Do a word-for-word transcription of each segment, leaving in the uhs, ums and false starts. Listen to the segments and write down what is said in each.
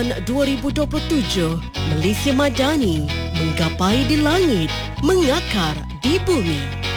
dua ribu dua puluh tujuh, Malaysia Madani menggapai di langit, mengakar di bumi.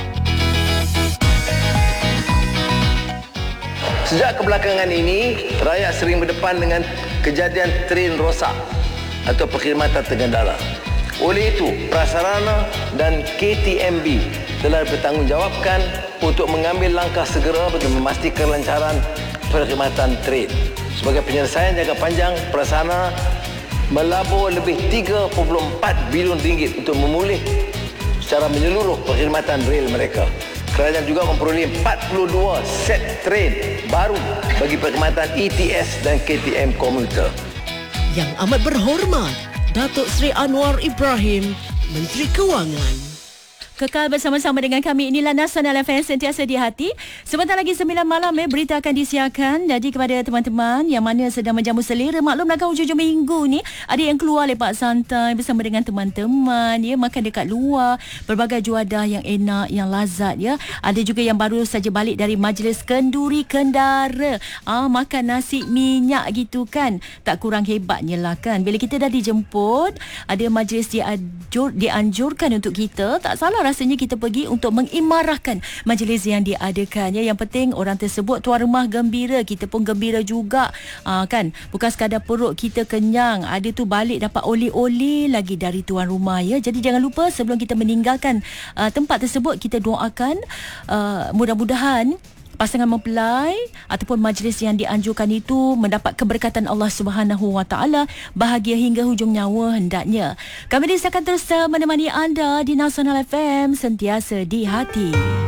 Sejak kebelakangan ini, rakyat sering berdepan dengan kejadian tren rosak atau perkhidmatan tergendala. Oleh itu, prasarana dan K T M B telah bertanggungjawabkan untuk mengambil langkah segera bagi memastikan lancaran perkhidmatan tren. Sebagai penyelesaian jangka panjang, prasarana melabur lebih tiga perpuluhan empat bilion ringgit untuk memulih secara menyeluruh perkhidmatan rel mereka. Kerajaan juga memperoleh empat puluh dua set tren baru bagi perkhidmatan E T S dan K T M komuter. Yang amat berhormat, Datuk Seri Anwar Ibrahim, Menteri Kewangan. Kekal bersama-sama dengan kami. Inilah Nasional F M, sentiasa di hati. Sebentar lagi sembilan malam eh, berita akan disiarkan. Jadi kepada teman-teman yang mana sedang menjamu selera, maklumlah kan hujung-hujung minggu ni ada yang keluar lepak santai bersama dengan teman-teman, ya, makan dekat luar, berbagai juadah yang enak, yang lazat, ya. Ada juga yang baru saja balik dari majlis kenduri kendara, ah, makan nasi minyak gitu kan. Tak kurang hebatnya lah kan. Bila kita dah dijemput, ada majlis dianjur, dianjurkan untuk kita, tak salah rasanya kita pergi untuk mengimarahkan majlis yang diadakan, ya. Yang penting orang tersebut tuan rumah gembira, kita pun gembira juga, aa, kan. Bukan sekadar perut kita kenyang, ada tu balik dapat oli-oli lagi dari tuan rumah, ya. Jadi jangan lupa sebelum kita meninggalkan aa, tempat tersebut, kita doakan aa, mudah-mudahan pasangan mempelai ataupun majlis yang dianjurkan itu mendapat keberkatan Allah Subhanahu Wa Taala, bahagia hingga hujung nyawa hendaknya. Kami akan terus menemani anda di Nasional F M, sentiasa di hati.